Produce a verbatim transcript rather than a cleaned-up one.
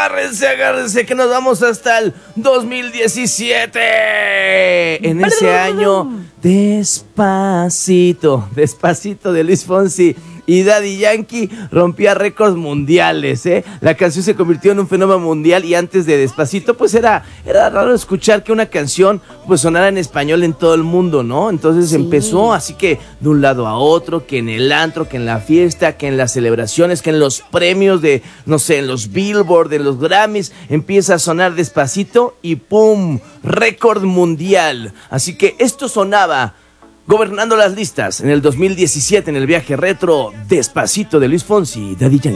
agárrense, agárrense, que nos vamos hasta el dos mil diecisiete. En ese año, Despacito, Despacito de Luis Fonsi y Daddy Yankee rompía récords mundiales, ¿eh? La canción se convirtió en un fenómeno mundial y antes de Despacito, pues era, era raro escuchar que una canción pues sonara en español en todo el mundo, ¿no? Entonces sí. Empezó así que de un lado a otro, que en el antro, que en la fiesta, que en las celebraciones, que en los premios de, no sé, en los Billboard, en los Grammys, empieza a sonar Despacito y ¡pum! Récord mundial. Así que esto sonaba gobernando las listas en el dos mil diecisiete en el viaje retro, Despacito de Luis Fonsi y Daddy Yankee.